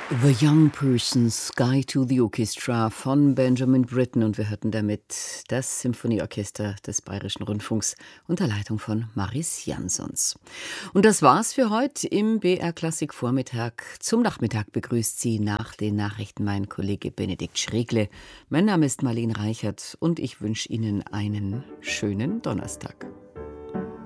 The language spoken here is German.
The Young Person's Guide to the Orchestra von Benjamin Britten, und wir hörten damit das Symphonieorchester des Bayerischen Rundfunks unter Leitung von Maris Jansons. Und das war's für heute im BR Klassik Vormittag. Zum Nachmittag begrüßt Sie nach den Nachrichten mein Kollege Benedikt Schregle. Mein Name ist Marlene Reichert und ich wünsche Ihnen einen schönen Donnerstag.